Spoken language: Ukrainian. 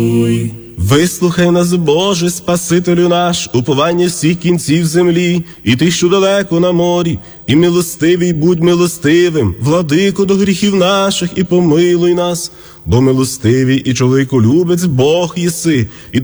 Вислухай нас, Боже, Спасителю наш, уповання всіх кінців землі, і ти, що далеко на морі, і милостивий будь милостивим, владико до гріхів наших, і помилуй нас, бо милостивий і чоловіколюбець Бог єси, і